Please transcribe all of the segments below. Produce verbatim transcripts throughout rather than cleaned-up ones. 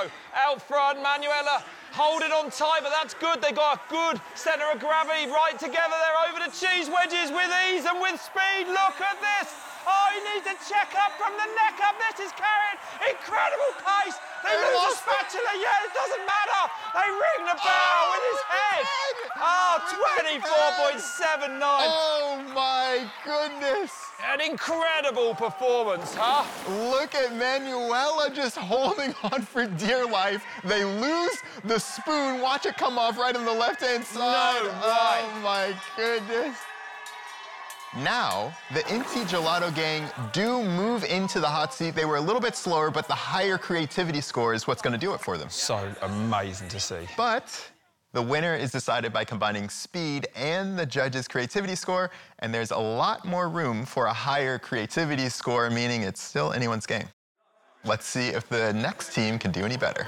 Out front, Manuela holding on tight, but that's good. They got a good centre of gravity right together. They're over the cheese wedges with ease and with speed. Look at this. Oh, he needs to check up from the neck up. This is carrying incredible pace. They lose the spatula. Yeah, it doesn't matter. They ring the bell oh, with his head. Oh, twenty-four point seven nine. Oh, my goodness. An incredible performance, huh? Look at Manuela just holding on for dear life. They lose the spoon. Watch it come off right on the left-hand side. No, right. Oh, my goodness. Now, the Inti Gelato gang do move into the hot seat. They were a little bit slower, but the higher creativity score is what's going to do it for them. So amazing to see. But the winner is decided by combining speed and the judges' creativity score, and there's a lot more room for a higher creativity score, meaning it's still anyone's game. Let's see if the next team can do any better.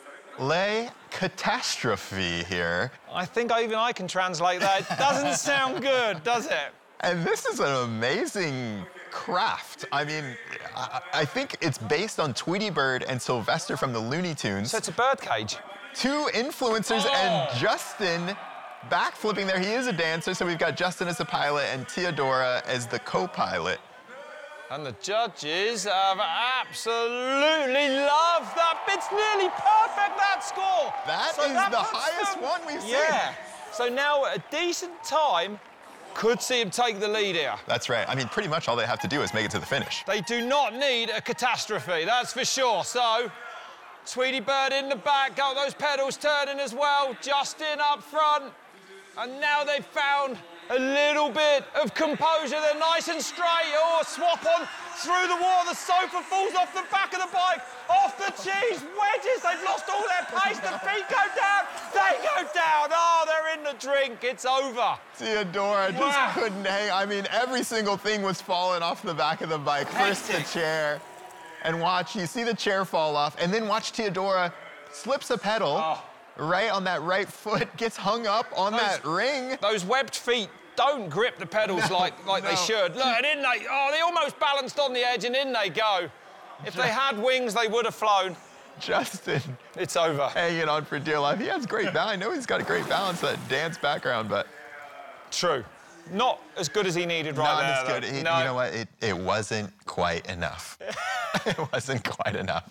Le Catastrophe here. I think even I can translate that. It doesn't sound good, does it? And this is an amazing craft. I mean, I, I think it's based on Tweety Bird and Sylvester from the Looney Tunes. So it's a birdcage. Two influencers Oh. and Justin backflipping there. He is a dancer, so we've got Justin as the pilot and Theodora as the co-pilot. And the judges have absolutely loved that. It's nearly perfect, that score. That So is that the puts highest them- one we've seen. Yeah. So now at a decent time, could see him take the lead here. That's right. I mean, pretty much all they have to do is make it to the finish. They do not need a catastrophe, that's for sure. So, Tweety Bird in the back, got those pedals turning as well. Justin up front. And now they've found a little bit of composure. They're nice and straight. Oh, swap on through the water. The sofa falls off the back of the bike, off the cheese wedges. They've lost all their pace. The feet go down. They go down. Oh, they're in the drink. It's over. Theodora just Wow. couldn't hang. I mean, every single thing was falling off the back of the bike. First the Hectic. chair. And watch, you see the chair fall off. And then watch Theodora slips a pedal Oh. right on that right foot, gets hung up on Those- that ring. Those webbed feet don't grip the pedals No, like, like they no. should. Look, and in they, oh, they almost balanced on the edge and in they go. If they had wings, they would have flown. Justin It's over. hanging on for dear life. He has great balance. I know he's got a great balance, that dance background, but True. Not as good as he needed right not there. as good. though. It- no. You know what? It, it wasn't quite enough. It wasn't quite enough.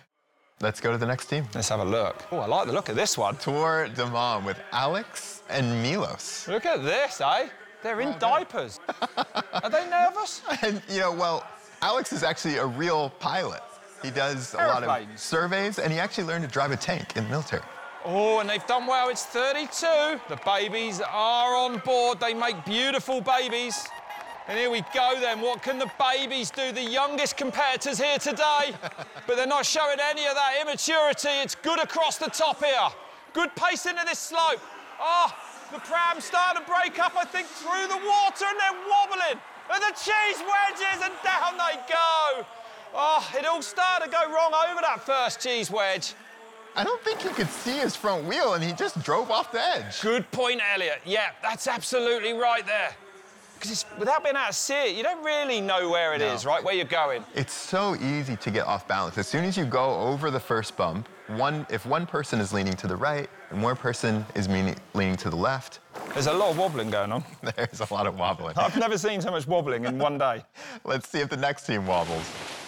Let's go to the next team. Let's have a look. Oh, I like the look of this one. Tour de Mom with Alex and Milos. Look at this, eh? They're in diapers. Are they nervous? And, you know, well, Alex is actually a real pilot. He does a lot of Airplanes. surveys, and he actually learned to drive a tank in the military. Oh, and they've done well. It's thirty-two. The babies are on board. They make beautiful babies. And here we go then. What can the babies do? The youngest competitors here today. But they're not showing any of that immaturity. It's good across the top here. Good pace into this slope. Oh, the pram's starting to break up, I think, through the water, and they're wobbling. And the cheese wedges, and down they go. Oh, it all started to go wrong over that first cheese wedge. I don't think he could see his front wheel, and he just drove off the edge. Good point, Elliot. Yeah, that's absolutely right there. Because without being able to see it, you don't really know where it No. is, right, where you're going. It's so easy to get off balance. As soon as you go over the first bump, one, if one person is leaning to the right and one person is meaning, leaning to the left, There's a lot of wobbling going on. there's a lot of wobbling. I've never seen so much wobbling in one day. Let's see if the next team wobbles.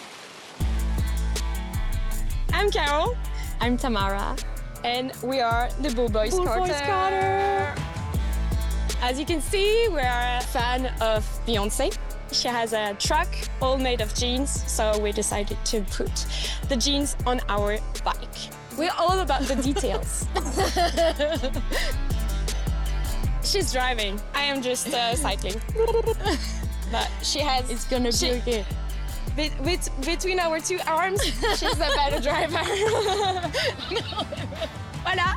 I'm Carol. I'm Tamara. And we are the Bull Boys Bull Carter. Boys Carter. As you can see, we are a fan of Beyoncé. She has a truck all made of jeans, so we decided to put the jeans on our bike. We're all about the details. She's driving. I am just uh, cycling. But she has... It's gonna she- be okay. Be- bet- between our two arms, she's a better driver. Voilà.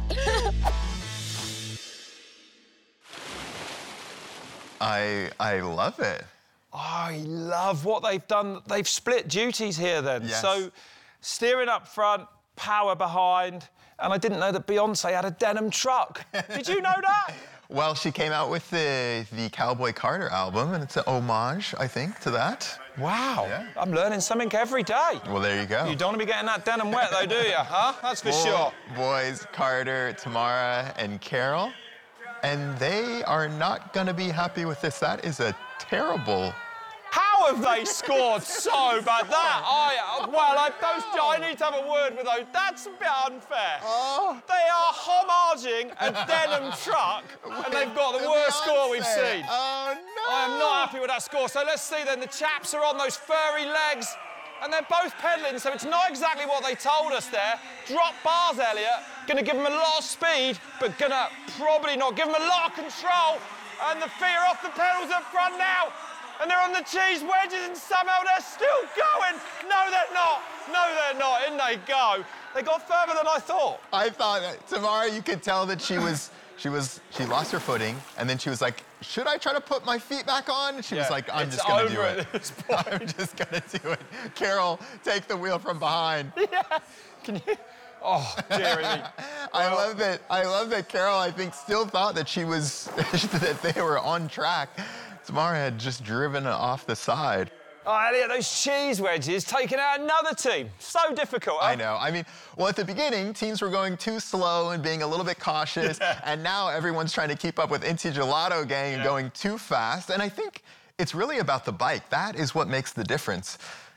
I, I love it. I love what they've done. They've split duties here then. Yes. So steering up front, power behind, and I didn't know that Beyoncé had a denim truck. Did you know that? Well, she came out with the, the Cowboy Carter album, and it's an homage, I think, to that. Wow. Yeah. I'm learning something every day. Well, there you go. You don't want to be getting that denim wet, though, do you? Huh? That's for Boy- sure. Boys, Carter, Tamara, and Carol. And they are not going to be happy with this. That is a terrible... How have they scored so bad? That, I, well, I, those, I need to have a word with those. That's a bit unfair. Oh. They are homaging a denim truck, and they've got the worst score we've seen. Oh, no. I am not happy with that score. So let's see then. The chaps are on those furry legs, and they're both pedaling, so it's not exactly what they told us there. Drop bars, Elliot. Gonna give them a lot of speed, but gonna probably not give them a lot of control. And the feet are off the pedals up front now. And they're on the cheese wedges, and somehow they're still going. No, they're not. No, they're not. In they go. They got further than I thought. I thought that Tamara, you could tell that she was, she was, she lost her footing, and then she was like, should I try to put my feet back on? She was Yeah, like, I'm it's just gonna over do it. at this point. I'm just gonna do it. Carol, take the wheel from behind. Yeah. Can you? Oh, dearie me. I love that. I love that Carol, I think, still thought that she was, that they were on track. Tamara had just driven off the side. Oh, Elliot, those cheese wedges taking out another team. So difficult, huh? I know. I mean, well, at the beginning, teams were going too slow and being a little bit cautious, Yeah. and now everyone's trying to keep up with Inti Gelato Gang and Yeah. going too fast. And I think it's really about the bike. That is what makes the difference.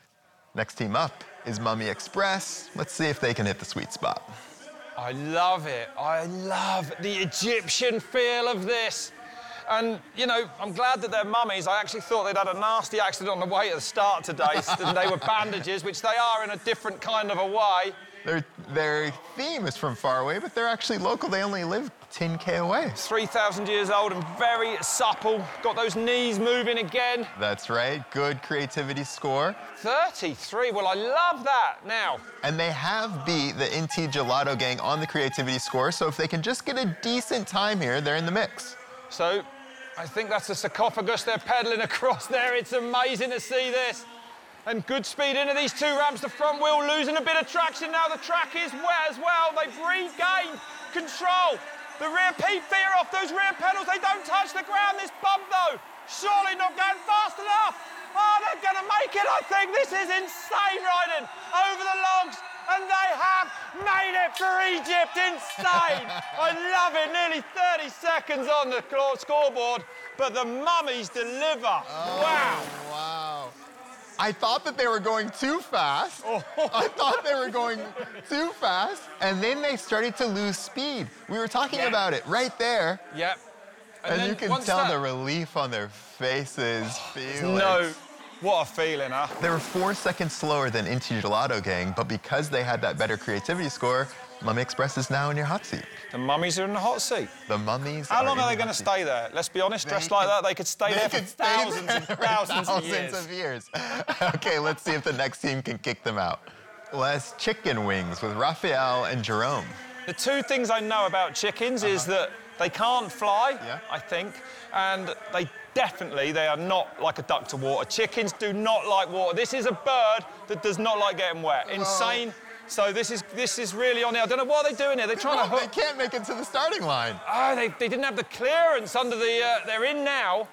Next team up is Mummy Express. Let's see if they can hit the sweet spot. I love it. I love the Egyptian feel of this. And, you know, I'm glad that they're mummies. I actually thought they'd had a nasty accident on the way at the start today, and they were bandages, which they are in a different kind of a way. Their, their theme is from far away, but they're actually local. They only live ten K away. three thousand years old and very supple. Got those knees moving again. That's right. Good creativity score. thirty-three. Well, I love that. Now, And they have beat the Inti Gelato Gang on the creativity score, so if they can just get a decent time here, they're in the mix. so I think that's the sarcophagus they're pedaling across there. It's amazing to see this. And good speed into these two ramps. The front wheel losing a bit of traction now. The track is wet as well. They've regained control. The rear peak feet are off those rear pedals. They don't touch the ground. This bump, though, surely not going fast enough. Oh, they're going to make it, I think. This is insane riding over the logs. And they have made it for Egypt. Insane. I love it. Nearly thirty seconds on the scoreboard, but the mummies deliver. Oh, wow. Wow. I thought that they were going too fast. Oh. I thought they were going too fast, and then they started to lose speed. We were talking Yeah. about it right there, Yep. and, then you can once tell that- the relief on their faces. Feel No. it. What a feeling, huh? They were four seconds slower than Inti Gelato Gang, but because they had that better creativity score, Mummy Express is now in your hot seat. The mummies are in the hot seat. The mummies. How are long in are they the going to hot seat. stay there? Let's be honest, They dressed like could- that, they could stay They there for could stay thousands there and for thousands, thousands of years. of years. Okay, let's see if the next team can kick them out. Let's chicken wings with Raphael and Jerome. The two things I know about chickens is that they can't fly, Yeah. I think, and they definitely, they are not like a duck to water. Chickens do not like water. This is a bird that does not like getting wet. Insane. So this is this is really on there. I don't know what they're doing here. They're trying to They hook. can't make it to the starting line. Oh, they, they didn't have the clearance under the. Uh, they're in now.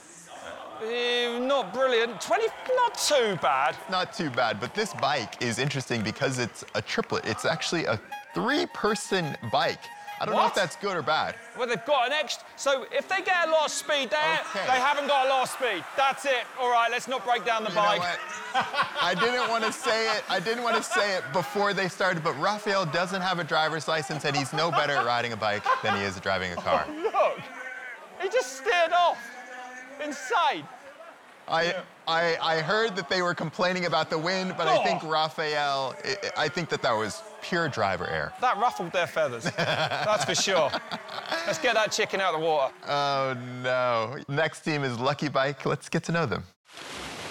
Uh, not brilliant. twenty, not too bad. Not too bad, but this bike is interesting because it's a triplet. It's actually a three-person bike. I don't know What? if that's good or bad. Well, they've got an extra. So if they get a lot of speed there, Okay. they haven't got a lot of speed. That's it. All right, let's not break down the You know bike. what? I didn't want to say it. I didn't want to say it before they started, but Raphael doesn't have a driver's license, and he's no better at riding a bike than he is at driving a car. Look, he just steered off. Insane. I, I, I heard that they were complaining about the wind, but I think Oh. Raphael, I, I think that that was pure driver error. That ruffled their feathers. That's for sure. Let's get that chicken out of the water. Oh, no. Next team is Lucky Bike. Let's get to know them.